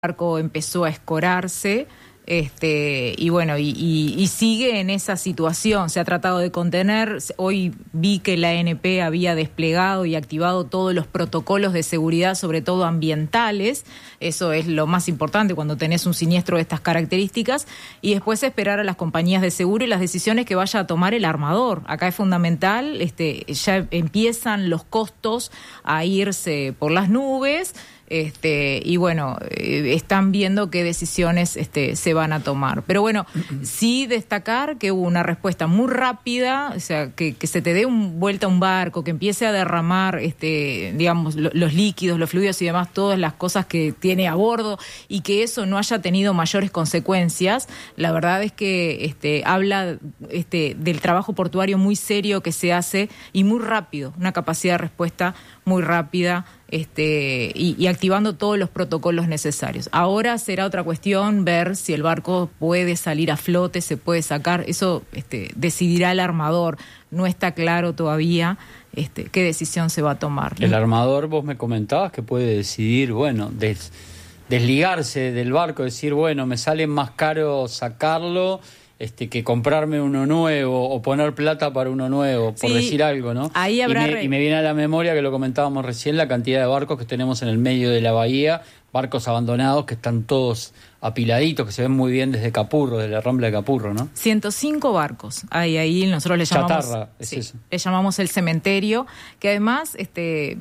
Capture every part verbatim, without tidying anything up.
barco empezó a escorarse, este, y bueno, y, y, y sigue en esa situación. Se ha tratado de contener. Hoy vi que la A N P había desplegado y activado todos los protocolos de seguridad, sobre todo ambientales. Eso es lo más importante cuando tenés un siniestro de estas características. Y después esperar a las compañías de seguro y las decisiones que vaya a tomar el armador. Acá es fundamental, este, ya empiezan los costos a irse por las nubes. Este, y bueno, eh, están viendo qué decisiones este, se van a tomar. Pero bueno, sí destacar que hubo una respuesta muy rápida, o sea, que, que se te dé un, vuelta a un barco, que empiece a derramar, este, digamos, lo, los líquidos, los fluidos y demás, todas las cosas que tiene a bordo, y que eso no haya tenido mayores consecuencias. La verdad es que este, habla este, del trabajo portuario muy serio que se hace y muy rápido, una capacidad de respuesta muy rápida. Este, y, y activando todos los protocolos necesarios. Ahora será otra cuestión ver si el barco puede salir a flote, se puede sacar. Eso este, decidirá el armador. No está claro todavía este, qué decisión se va a tomar. El armador, vos me comentabas que puede decidir, bueno, des, desligarse del barco, decir, bueno, me sale más caro sacarlo Este, que comprarme uno nuevo o poner plata para uno nuevo, por sí, decir algo, ¿no? Ahí habrá y, me, re... y me viene a la memoria, que lo comentábamos recién, la cantidad de barcos que tenemos en el medio de la bahía, barcos abandonados que están todos apiladitos, que se ven muy bien desde Capurro, desde la Rambla de Capurro, ¿no? ciento cinco barcos hay ahí, nosotros le llamamos... Chatarra, es sí, eso. Le llamamos el cementerio, que además este,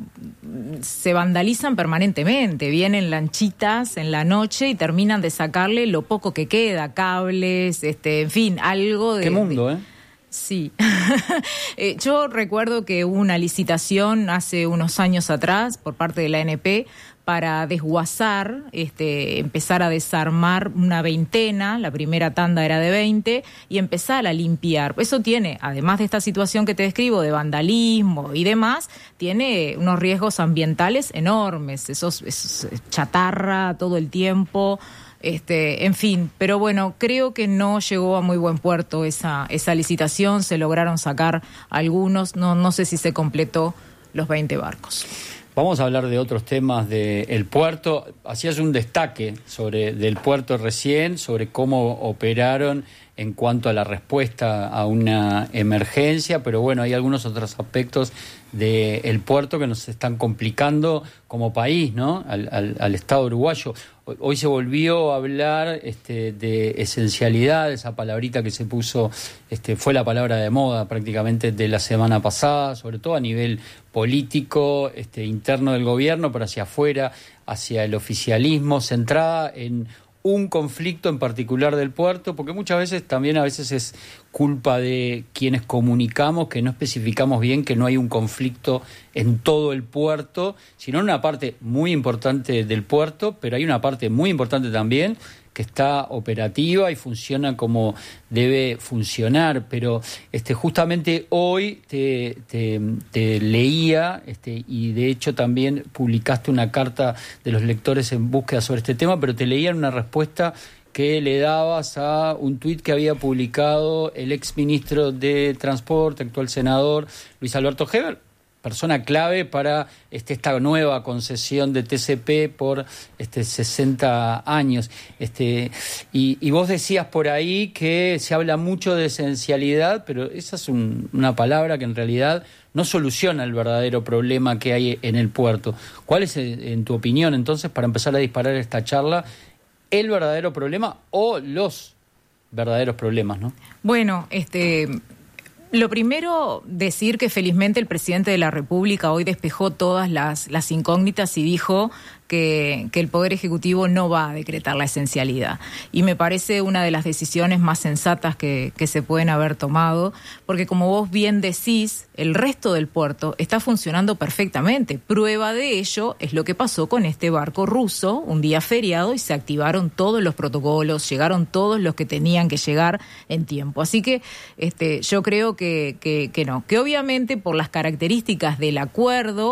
se vandalizan permanentemente, vienen lanchitas en la noche y terminan de sacarle lo poco que queda, cables, este, en fin, algo de... Qué mundo, de... ¿eh? Sí. eh, yo recuerdo que hubo una licitación hace unos años atrás por parte de la A N P para desguazar, este, empezar a desarmar una veintena, la primera tanda era de veinte, y empezar a limpiar. Eso tiene, además de esta situación que te describo de vandalismo y demás, tiene unos riesgos ambientales enormes, esos, esos chatarra todo el tiempo. Este, en fin, pero bueno, creo que no llegó a muy buen puerto esa, esa licitación, se lograron sacar algunos, no, no sé si se completó los veinte barcos. Vamos a hablar de otros temas del puerto. Hacías un destaque sobre del puerto recién, sobre cómo operaron en cuanto a la respuesta a una emergencia, pero bueno, hay algunos otros aspectos del puerto que nos están complicando como país, ¿no? Al, al, al Estado uruguayo. Hoy se volvió a hablar este, de esencialidad, esa palabrita que se puso, este, fue la palabra de moda prácticamente de la semana pasada, sobre todo a nivel político, este, interno del gobierno, pero hacia afuera, hacia el oficialismo, centrada en un conflicto en particular del puerto, porque muchas veces también a veces es culpa de quienes comunicamos que no especificamos bien que no hay un conflicto en todo el puerto, sino en una parte muy importante del puerto, pero hay una parte muy importante también que está operativa y funciona como debe funcionar. Pero este justamente hoy te, te, te leía, este, y de hecho también publicaste una carta de los lectores en búsqueda sobre este tema, pero te leían una respuesta que le dabas a un tuit que había publicado el ex ministro de Transporte, actual senador Luis Alberto Heber, persona clave para este, esta nueva concesión de T C P por este, sesenta años. Este, y, y vos decías por ahí que se habla mucho de esencialidad, pero esa es un, una palabra que en realidad no soluciona el verdadero problema que hay en el puerto. ¿Cuál es, en tu opinión, entonces, para empezar a disparar esta charla, el verdadero problema o los verdaderos problemas, ¿no? Bueno, este... Lo primero, decir que felizmente el presidente de la República hoy despejó todas las, las incógnitas y dijo que, que el Poder Ejecutivo no va a decretar la esencialidad. Y me parece una de las decisiones más sensatas que, que se pueden haber tomado, porque como vos bien decís, el resto del puerto está funcionando perfectamente. Prueba de ello es lo que pasó con este barco ruso, un día feriado, y se activaron todos los protocolos, llegaron todos los que tenían que llegar en tiempo. Así que este, yo creo que, que, que no, que obviamente por las características del acuerdo,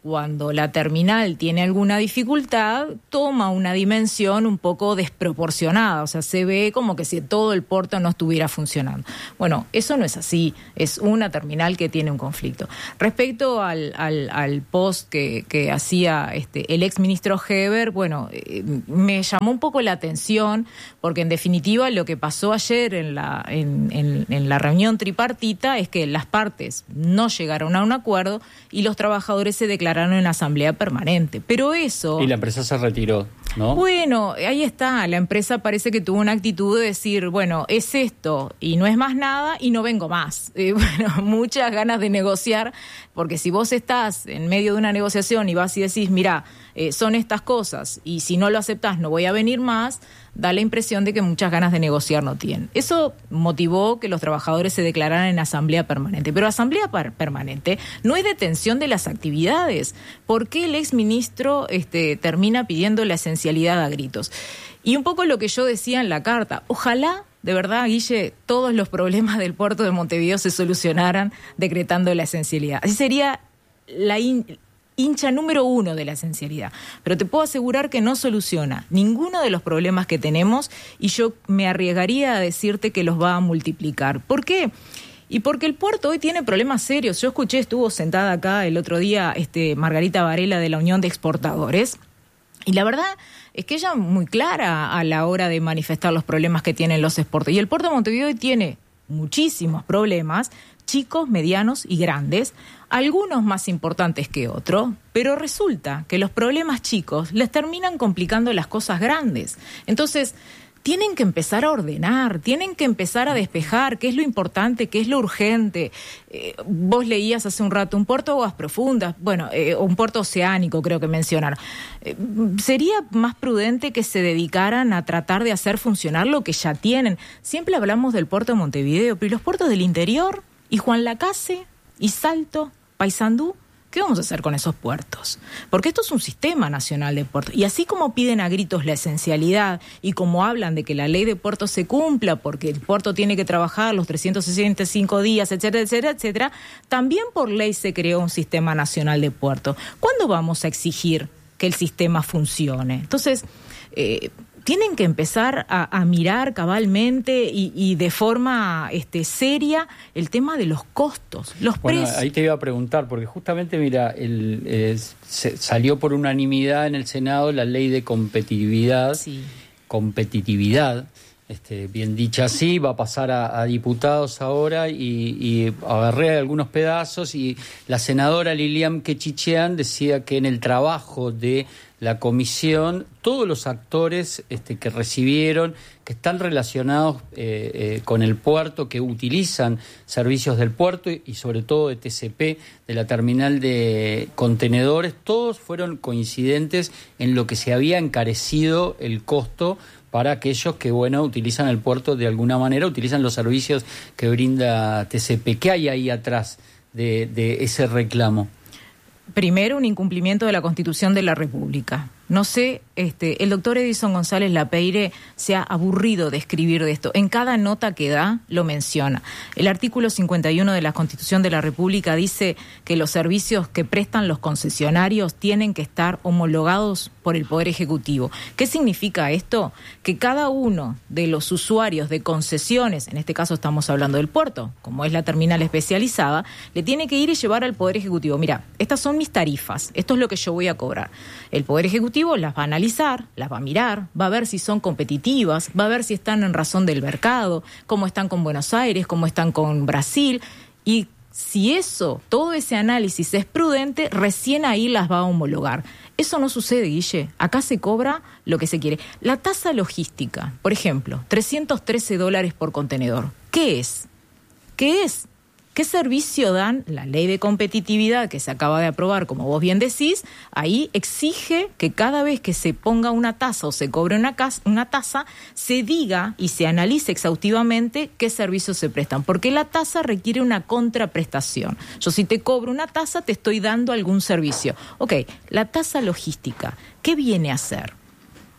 cuando la terminal tiene alguna dificultad, toma una dimensión un poco desproporcionada, o sea, se ve como que si todo el puerto no estuviera funcionando. Bueno, eso no es así, es una terminal que tiene un conflicto. Respecto al, al, al post que, que hacía este, el ex ministro Heber, bueno, eh, me llamó un poco la atención, porque en definitiva lo que pasó ayer en la, en, en, en la reunión tripartita es que las partes no llegaron a un acuerdo y los trabajadores se declararon en asamblea permanente. Pero eso... Y la empresa se retiró, ¿no? Bueno, ahí está. La empresa parece que tuvo una actitud de decir, bueno, es esto y no es más nada y no vengo más. Eh, bueno, muchas ganas de negociar, porque si vos estás en medio de una negociación y vas y decís, mira, eh, son estas cosas y si no lo aceptás no voy a venir más, da la impresión de que muchas ganas de negociar no tienen. Eso motivó que los trabajadores se declararan en asamblea permanente. Pero asamblea per- permanente no es detención de las actividades. ¿Por qué el exministro este, termina pidiendo la esencialidad a gritos? Y un poco lo que yo decía en la carta, ojalá, de verdad, Guille, todos los problemas del puerto de Montevideo se solucionaran decretando la esencialidad. Así sería la... In- hincha número uno de la esencialidad, pero te puedo asegurar que no soluciona ninguno de los problemas que tenemos y yo me arriesgaría a decirte que los va a multiplicar. ¿Por qué? Y porque el puerto hoy tiene problemas serios. Yo escuché, estuvo sentada acá el otro día este, Margarita Varela de la Unión de Exportadores, y la verdad es que ella muy clara a la hora de manifestar los problemas que tienen los exportadores. Y el puerto de Montevideo hoy tiene muchísimos problemas, chicos, medianos y grandes, algunos más importantes que otros, pero resulta que los problemas chicos les terminan complicando las cosas grandes. Entonces, tienen que empezar a ordenar, tienen que empezar a despejar qué es lo importante, qué es lo urgente. Eh, vos leías hace un rato un puerto de aguas profundas, bueno, eh, un puerto oceánico creo que mencionaron. Eh, sería más prudente que se dedicaran a tratar de hacer funcionar lo que ya tienen. Siempre hablamos del puerto de Montevideo, pero ¿y los puertos del interior? ¿Y Juan Lacase? ¿Y Salto? ¿Paysandú? ¿Qué vamos a hacer con esos puertos? Porque esto es un sistema nacional de puertos. Y así como piden a gritos la esencialidad y como hablan de que la ley de puertos se cumpla porque el puerto tiene que trabajar los trescientos sesenta y cinco días, etcétera, etcétera, etcétera, también por ley se creó un sistema nacional de puertos. ¿Cuándo vamos a exigir que el sistema funcione? Entonces, eh, tienen que empezar a, a mirar cabalmente y, y de forma este, seria el tema de los costos, los bueno, precios. Ahí te iba a preguntar, porque justamente, mira, el, eh, se, salió por unanimidad en el Senado la ley de competitividad, Sí. competitividad, este, bien dicha así, va a pasar a, a diputados ahora y, y agarré algunos pedazos y la senadora Lilian Quechichean decía que en el trabajo de la comisión, todos los actores este, que recibieron, que están relacionados eh, eh, con el puerto, que utilizan servicios del puerto y, y sobre todo de T C P, de la terminal de contenedores, todos fueron coincidentes en lo que se había encarecido el costo para aquellos que, bueno, utilizan el puerto de alguna manera, utilizan los servicios que brinda T C P. ¿Qué hay ahí atrás de, de ese reclamo? Primero, un incumplimiento de la Constitución de la República. No sé, este, el doctor Edison González Lapeire se ha aburrido de escribir de esto. En cada nota que da lo menciona. El artículo cincuenta y uno de la Constitución de la República dice que los servicios que prestan los concesionarios tienen que estar homologados por el Poder Ejecutivo. ¿Qué significa esto? Que cada uno de los usuarios de concesiones, en este caso estamos hablando del puerto, como es la terminal especializada, le tiene que ir y llevar al Poder Ejecutivo. Mira, estas son mis tarifas, esto es lo que yo voy a cobrar. El Poder Ejecutivo las va a analizar, las va a mirar, va a ver si son competitivas, va a ver si están en razón del mercado, cómo están con Buenos Aires, cómo están con Brasil, y si eso, todo ese análisis es prudente, recién ahí las va a homologar. Eso no sucede, Guille. Acá se cobra lo que se quiere. La tasa logística, por ejemplo, trescientos trece dólares por contenedor. ¿Qué es? ¿Qué es? ¿Qué servicio dan? La ley de competitividad que se acaba de aprobar, como vos bien decís, ahí exige que cada vez que se ponga una tasa o se cobre una, casa, una tasa, se diga y se analice exhaustivamente qué servicios se prestan, porque la tasa requiere una contraprestación. Yo si te cobro una tasa, te estoy dando algún servicio. Ok, la tasa logística, ¿qué viene a hacer?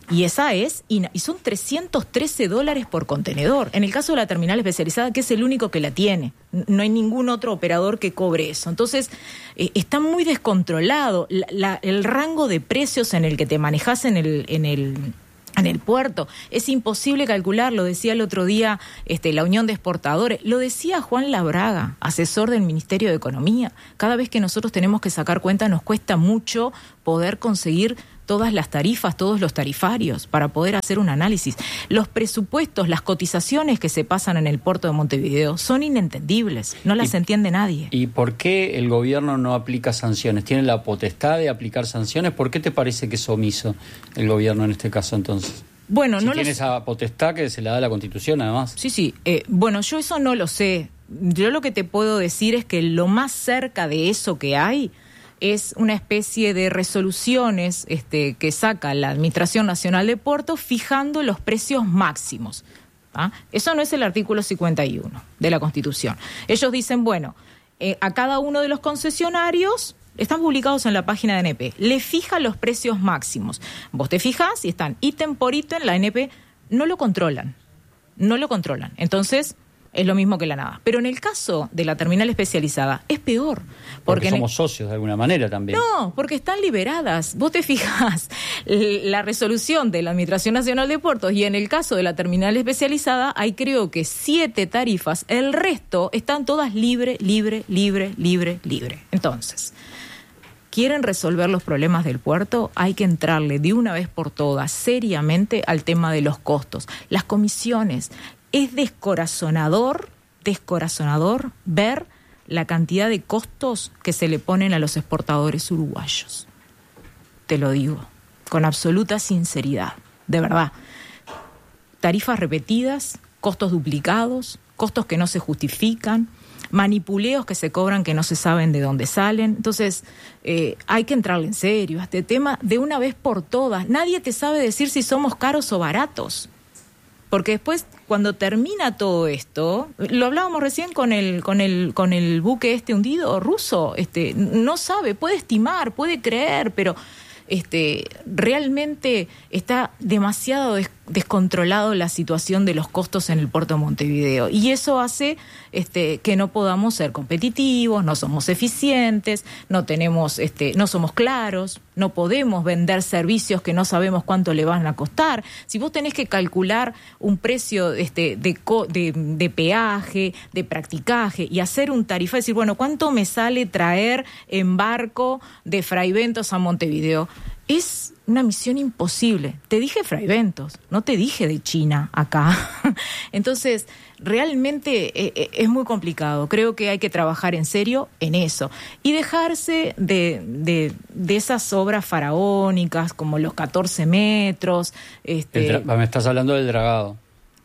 Y esa es, y son trescientos trece dólares por contenedor. En el caso de la terminal especializada, que es el único que la tiene. No hay ningún otro operador que cobre eso. Entonces, eh, está muy descontrolado. La, la, el rango de precios en el que te manejas en el... En el En el puerto, es imposible calcular, lo decía el otro día este, la Unión de Exportadores, lo decía Juan Labraga, asesor del Ministerio de Economía. Cada vez que nosotros tenemos que sacar cuenta nos cuesta mucho poder conseguir todas las tarifas, todos los tarifarios, para poder hacer un análisis. Los presupuestos, las cotizaciones que se pasan en el puerto de Montevideo son inentendibles, no las ¿Y, entiende nadie. ¿Y por qué el gobierno no aplica sanciones? ¿Tiene la potestad de aplicar sanciones? ¿Por qué te parece que es omiso el gobierno en este caso entonces? Bueno, si no tiene los... esa potestad que se la da la Constitución además. Sí, sí. Eh, bueno, yo eso no lo sé. Yo lo que te puedo decir es que lo más cerca de eso que hay es una especie de resoluciones este, que saca la Administración Nacional de Puertos fijando los precios máximos. ¿Ah? Eso no es el artículo cincuenta y uno de la Constitución. Ellos dicen, bueno, eh, a cada uno de los concesionarios, están publicados en la página de A N P, le fija los precios máximos. Vos te fijás y están ítem por ítem, la A N P no lo controlan, no lo controlan. Entonces, es lo mismo que la nada. Pero en el caso de la terminal especializada es peor. Porque, porque somos el... socios de alguna manera también. No, porque están liberadas. Vos te fijas, la resolución de la Administración Nacional de Puertos y en el caso de la terminal especializada hay creo que siete tarifas. El resto están todas libre, libre, libre, libre, libre. Entonces, ¿quieren resolver los problemas del puerto? Hay que entrarle de una vez por todas seriamente al tema de los costos. Las comisiones. Es descorazonador, descorazonador ver la cantidad de costos que se le ponen a los exportadores uruguayos. Te lo digo, con absoluta sinceridad, de verdad. Tarifas repetidas, costos duplicados, costos que no se justifican, manipuleos que se cobran que no se saben de dónde salen. Entonces, eh, hay que entrarle en serio a este tema de una vez por todas. Nadie te sabe decir si somos caros o baratos. Porque después, cuando termina todo esto, lo hablábamos recién con el con el con el buque este hundido ruso, este no sabe, puede estimar, puede creer, pero este realmente está demasiado des- descontrolado la situación de los costos en el puerto de Montevideo y eso hace este que no podamos ser competitivos, no somos eficientes, no tenemos este no somos claros, no podemos vender servicios que no sabemos cuánto le van a costar. Si vos tenés que calcular un precio este de co- de, de peaje, de practicaje y hacer un tarifa, decir, bueno, ¿cuánto me sale traer en barco de Fraiventos a Montevideo? Es una misión imposible. Te dije Fraiventos, no te dije de China acá. Entonces, realmente eh, es muy complicado. Creo que hay que trabajar en serio en eso. Y dejarse de, de, de esas obras faraónicas como los catorce metros. Este, dra- me estás hablando del dragado.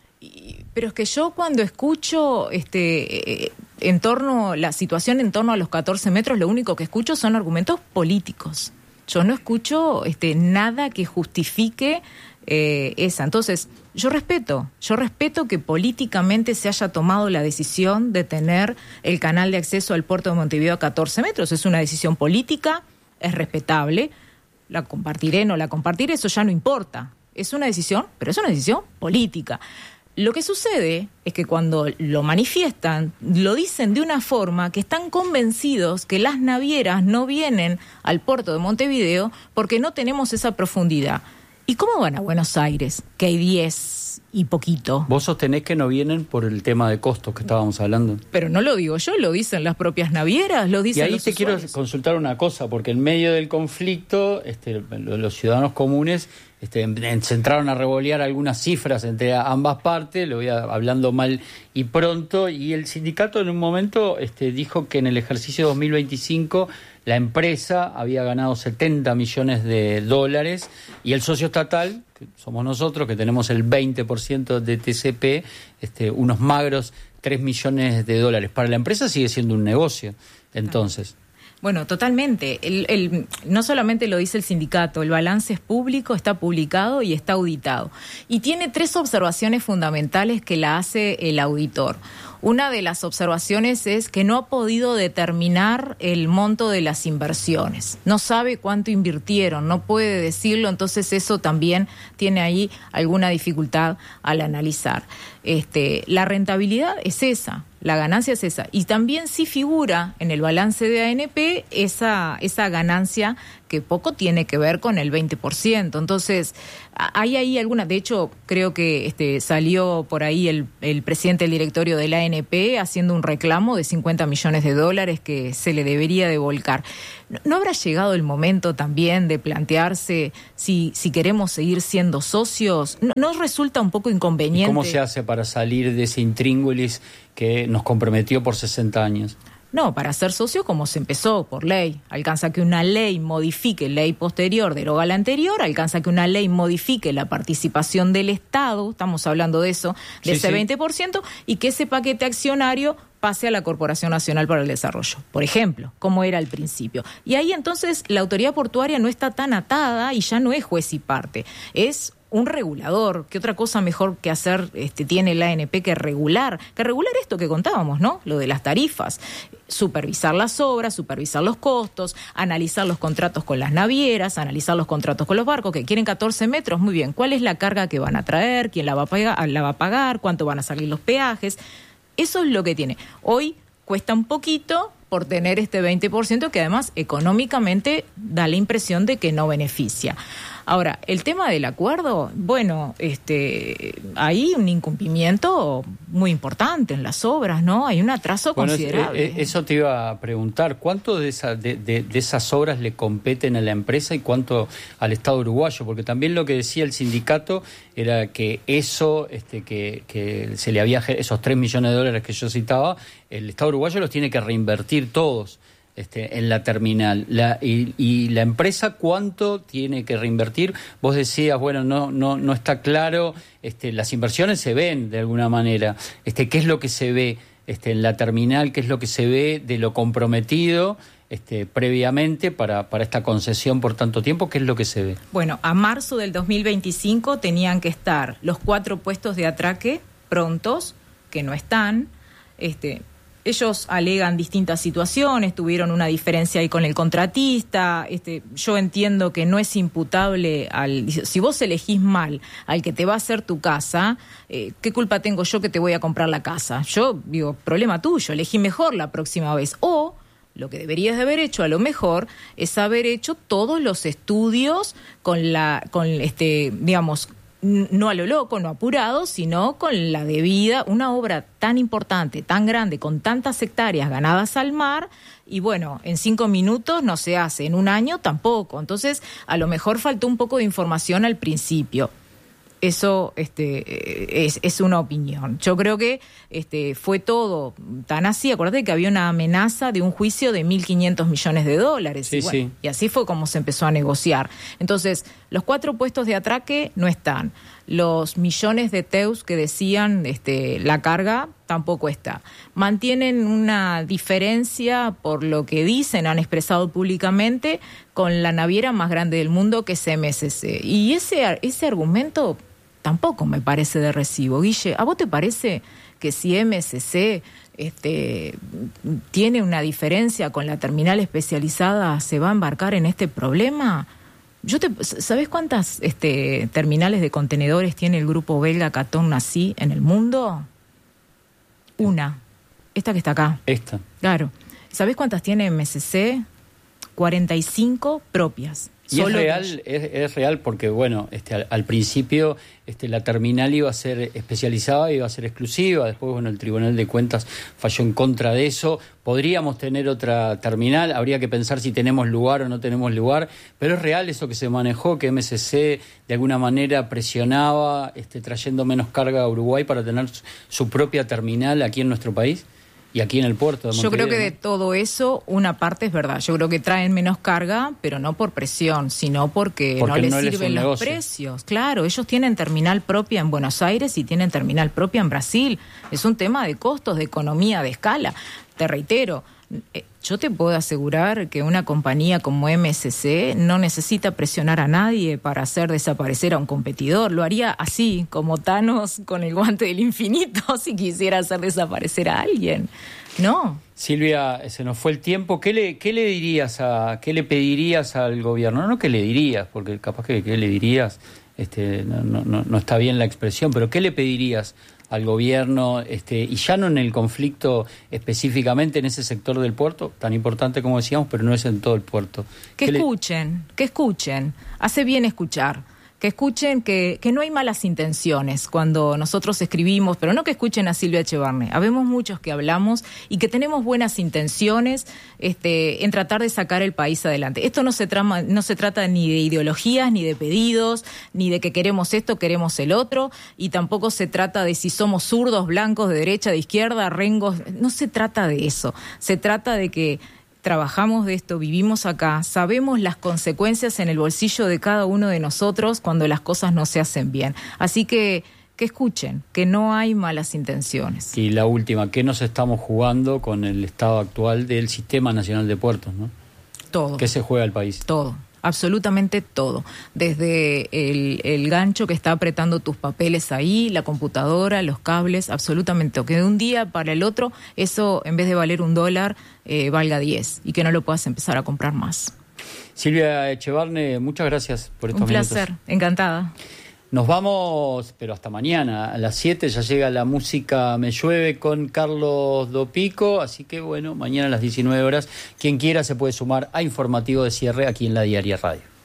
Y, pero es que yo cuando escucho este eh, en torno, la situación en torno a los catorce metros, lo único que escucho son argumentos políticos. Yo no escucho este, nada que justifique eh, esa. Entonces, yo respeto, yo respeto que políticamente se haya tomado la decisión de tener el canal de acceso al puerto de Montevideo a catorce metros. Es una decisión política, es respetable. La compartiré, no la compartiré, eso ya no importa. Es una decisión, pero es una decisión política. Lo que sucede es que cuando lo manifiestan, lo dicen de una forma que están convencidos que las navieras no vienen al puerto de Montevideo porque no tenemos esa profundidad. ¿Y cómo van a Buenos Aires, que hay diez y poquito? Vos sostenés que no vienen por el tema de costos que estábamos hablando. Pero no lo digo yo, lo dicen las propias navieras, lo dicen los los usuarios. Y ahí te quiero consultar una cosa, porque en medio del conflicto este, los ciudadanos comunes este, se entraron a revolear algunas cifras entre ambas partes, lo voy a, hablando mal y pronto, y el sindicato en un momento este, dijo que en el ejercicio dos mil veinticinco la empresa había ganado setenta millones de dólares y el socio estatal, que somos nosotros, que tenemos el veinte por ciento de T C P, este, unos magros tres millones de dólares. Para la empresa sigue siendo un negocio, entonces. Bueno, totalmente. El, el, no solamente lo dice el sindicato, el balance es público, está publicado y está auditado. Y tiene tres observaciones fundamentales que la hace el auditor. Una de las observaciones es que no ha podido determinar el monto de las inversiones. No sabe cuánto invirtieron, no puede decirlo, entonces eso también tiene ahí alguna dificultad al analizar. Este, la rentabilidad es esa, la ganancia es esa. Y también sí figura en el balance de A N P esa, esa ganancia que poco tiene que ver con el veinte por ciento. Entonces, hay ahí alguna, de hecho, creo que este, salió por ahí el, el presidente del directorio de la A N P haciendo un reclamo de cincuenta millones de dólares que se le debería devolcar. ¿No, no habrá llegado el momento también de plantearse si, si queremos seguir siendo socios? ¿No, no resulta un poco inconveniente? ¿Y cómo se hace para salir de ese intríngulis que nos comprometió por sesenta años? No, para ser socio como se empezó, por ley. Alcanza que una ley modifique ley posterior, deroga la anterior, alcanza que una ley modifique la participación del Estado, estamos hablando de eso, de sí, ese sí. veinte por ciento, y que ese paquete accionario pase a la Corporación Nacional para el Desarrollo, por ejemplo, como era al principio. Y ahí entonces la autoridad portuaria no está tan atada y ya no es juez y parte, es un regulador. ¿Qué otra cosa mejor que hacer este, tiene la A N P que regular? Que regular esto que contábamos, ¿no? Lo de las tarifas. Supervisar las obras, supervisar los costos, analizar los contratos con las navieras, analizar los contratos con los barcos que quieren catorce metros. Muy bien, ¿cuál es la carga que van a traer? ¿Quién la va a pagar? ¿La va a pagar? ¿Cuánto van a salir los peajes? Eso es lo que tiene. Hoy cuesta un poquito por tener este veinte por ciento que además económicamente da la impresión de que no beneficia. Ahora, el tema del acuerdo, bueno, este, hay un incumplimiento muy importante en las obras, ¿no? Hay un atraso bueno, considerable. Es, eso te iba a preguntar, ¿cuánto de, esa, de, de, de esas obras le competen a la empresa y cuánto al Estado uruguayo? Porque también lo que decía el sindicato era que eso, este, que, que se le había, esos tres millones de dólares que yo citaba, el Estado uruguayo los tiene que reinvertir todos. Este, en la terminal. La, y, y la empresa, ¿cuánto tiene que reinvertir? Vos decías, bueno, no no no está claro, este, las inversiones se ven de alguna manera. Este, ¿qué es lo que se ve este, en la terminal? ¿Qué es lo que se ve de lo comprometido este, previamente para, para esta concesión por tanto tiempo? ¿Qué es lo que se ve? Bueno, a marzo del dos mil veinticinco tenían que estar los cuatro puestos de atraque prontos, que no están. Este Ellos alegan distintas situaciones, tuvieron una diferencia ahí con el contratista. Este, yo entiendo que no es imputable al... Si vos elegís mal al que te va a hacer tu casa, eh, ¿qué culpa tengo yo que te voy a comprar la casa? Yo digo, problema tuyo, elegí mejor la próxima vez. O lo que deberías de haber hecho a lo mejor es haber hecho todos los estudios con la, con este, digamos, no a lo loco, no apurado, sino con la debida, una obra tan importante, tan grande, con tantas hectáreas ganadas al mar, y bueno, en cinco minutos no se hace, en un año tampoco. Entonces, a lo mejor faltó un poco de información al principio. Eso este, es, es una opinión. Yo creo que este, fue todo tan así. Acuérdate que había una amenaza de un juicio de mil quinientos millones de dólares. Sí, y, bueno, sí. y así fue como se empezó a negociar. Entonces, los cuatro puestos de atraque no están. Los millones de teus que decían este, la carga tampoco está. Mantienen una diferencia, por lo que dicen, han expresado públicamente, con la naviera más grande del mundo, que es M S C. Y ese, ese argumento tampoco me parece de recibo. Guille, ¿a vos te parece que si M S C este, tiene una diferencia con la terminal especializada, se va a embarcar en este problema? Yo te, ¿Sabés cuántas este, terminales de contenedores tiene el grupo belga Caton Nací en el mundo? Una. Esta que está acá. Esta. Claro. ¿Sabés cuántas tiene M S C? cuarenta y cinco propias. Y Solo es real, es, es real porque, bueno, este, al, al principio este, la terminal iba a ser especializada, iba a ser exclusiva. Después, bueno, el Tribunal de Cuentas falló en contra de eso. Podríamos tener otra terminal, habría que pensar si tenemos lugar o no tenemos lugar, pero es real eso que se manejó, que M S C de alguna manera presionaba este, trayendo menos carga a Uruguay para tener su propia terminal aquí en nuestro país. Y aquí en el puerto de Montevideo. Yo creo que ¿no? de todo eso, una parte es verdad. Yo creo que traen menos carga, pero no por presión, sino porque, porque no les no sirven los negocio. precios. Claro, ellos tienen terminal propia en Buenos Aires y tienen terminal propia en Brasil. Es un tema de costos, de economía, de escala. Te reitero, Yo te puedo asegurar que una compañía como M S C no necesita presionar a nadie para hacer desaparecer a un competidor. Lo haría así, como Thanos con el guante del infinito, si quisiera hacer desaparecer a alguien. No. Silvia, se nos fue el tiempo. ¿Qué le, qué le dirías a, qué le pedirías al gobierno? No, no qué le dirías, porque capaz que qué le dirías, este, no, no, no está bien la expresión, pero ¿qué le pedirías al gobierno, este, y ya no en el conflicto específicamente en ese sector del puerto, tan importante como decíamos, pero no es en todo el puerto? Que escuchen, le... que escuchen. Hace bien escuchar. Que escuchen que, que no hay malas intenciones cuando nosotros escribimos, pero no que escuchen a Silvia Echevarne. Habemos muchos que hablamos y que tenemos buenas intenciones este, en tratar de sacar el país adelante. Esto no se, trama, no se trata ni de ideologías, ni de pedidos, ni de que queremos esto, queremos el otro, y tampoco se trata de si somos zurdos, blancos, de derecha, de izquierda, rengos. No se trata de eso. Se trata de que trabajamos de esto, vivimos acá, sabemos las consecuencias en el bolsillo de cada uno de nosotros cuando las cosas no se hacen bien. Así que que escuchen, que no hay malas intenciones. Y la última, ¿qué nos estamos jugando con el estado actual del Sistema Nacional de Puertos, ¿no? Todo. ¿Qué se juega el país? Todo. Absolutamente todo, desde el, el gancho que está apretando tus papeles ahí, la computadora, los cables, absolutamente todo. Que de un día para el otro eso, en vez de valer un dólar, eh, valga diez y que no lo puedas empezar a comprar más. Silvia Echevarne, muchas gracias por estos minutos. Un placer, minutos. Encantada. Nos vamos, pero hasta mañana. A las siete ya llega la música Me Llueve con Carlos Dopico. Así que, bueno, mañana a las diecinueve horas, quien quiera se puede sumar a Informativo de Cierre aquí en la Diaria Radio.